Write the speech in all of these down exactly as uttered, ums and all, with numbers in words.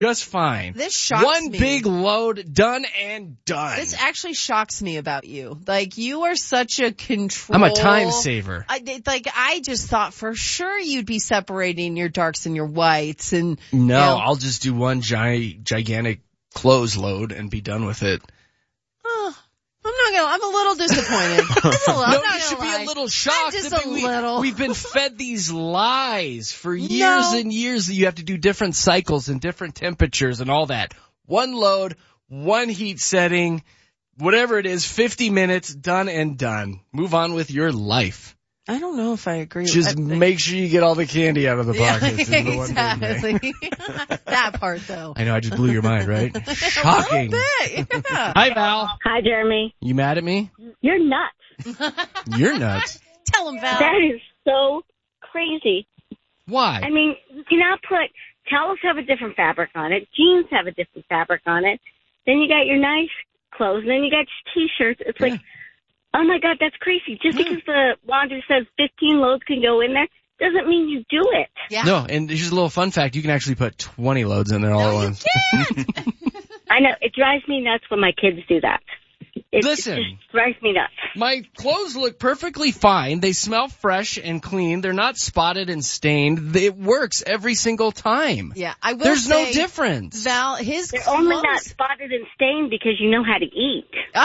Just fine. This shocks One me. big load, done and done. This actually shocks me about you. Like, you are such a control. I'm a time saver. I, like, I just thought for sure you'd be separating your darks and your whites. And No, you know, I'll just do one gi- gigantic clothes load and be done with it. oh, I'm not gonna. I'm a little disappointed. Just a little, I'm No, not you should gonna lie. be a little shocked. I'm just that a we, little. We've been fed these lies for years No. and years that you have to do different cycles and different temperatures and all that. One load, one heat setting, whatever it is, fifty minutes, done and done. Move on with your life. I don't know if I agree. Just with make sure you get all the candy out of the yeah, pockets. is the one thing, right? exactly. That part, though. I know, I just blew your mind, right? Shocking. A little bit, yeah. Hi, Val. Hi, Jeremy. You mad at me? You're nuts. You're nuts. Tell him, Val. That is so crazy. Why? I mean, you cannot put towels have a different fabric on it. Jeans have a different fabric on it. Then you got your nice clothes, and then you got your T-shirts. It's like, oh, my God, that's crazy. Just because the laundry says fifteen loads can go in there doesn't mean you do it. Yeah. No, and here's a little fun fact. You can actually put twenty loads in there all No, at you once. can't. I know. It drives me nuts when my kids do that. It, Listen. It just drives me nuts. My clothes look perfectly fine. They smell fresh and clean. They're not spotted and stained. It works every single time. Yeah, I will There's no say, difference. Val, his They're clothes... only not spotted and stained because you know how to eat.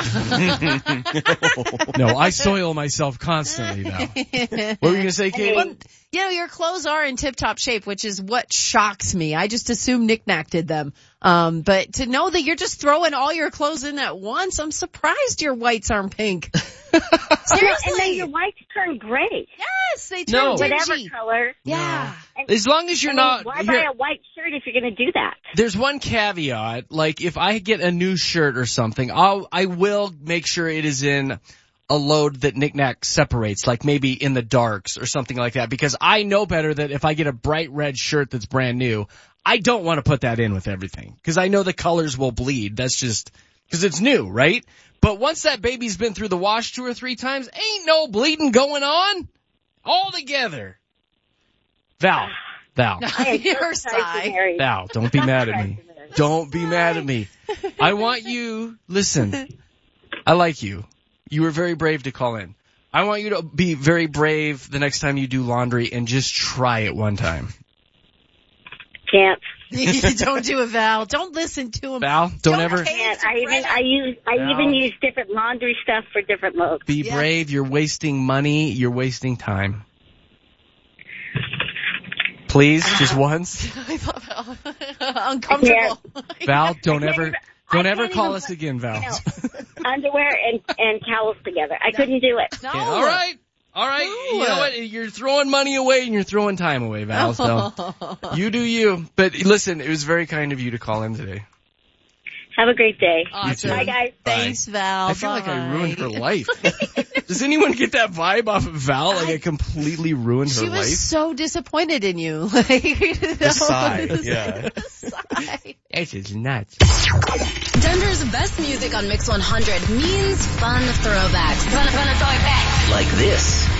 No, I soil myself constantly now. What were you going to say, Katie? Well, you know, your clothes are in tip-top shape, which is what shocks me. I just assume Knick Knack did them. Um, but to know that you're just throwing all your clothes in at once, I'm surprised your whites aren't pink. Seriously. And then your whites turn gray. Yes, they turn No. dingy. Whatever color. Yeah. And, As long as you're I mean, not... why you're- buy a white shirt if you're going to do that? There's one caveat. Like, if I get a new shirt or something, I'll, I will make sure it is in a load that Knick Knack separates, like maybe in the darks or something like that, because I know better that if I get a bright red shirt that's brand new, I don't want to put that in with everything, because I know the colors will bleed. That's just, because it's new, right? But once that baby's been through the wash two or three times, ain't no bleeding going on all together. Val, Val, Your sigh. Val, don't be mad at me. Don't be mad at me. I want you, listen, I like you. You were very brave to call in. I want you to be very brave the next time you do laundry and just try it one time. Can't. Don't do it, Val. Don't listen to him. Val, don't, Don't ever hate. Can't. I even I use I No. even use different laundry stuff for different loads. be Yeah. brave. You're wasting money. You're wasting time. Please, just once. I thought Val uncomfortable. Val, don't I can't ever, even- don't I ever can't call even us put, again, Val. you know, underwear and and towels together. I couldn't do it. No. Okay, all right. All right. No. You know what? You're throwing money away and you're throwing time away, Val. So you do you. But listen, it was very kind of you to call in today. Have a great day. Awesome. Bye, guys. Thanks, Val. I feel like I ruined her Bye. life. Does anyone get that vibe off of Val? Like I completely ruined her She was life? so disappointed in you. Like, the sigh, yeah. sigh. It is nuts. Denver's best music on Mix one hundred means fun throwbacks. Fun, fun throwbacks. Like this.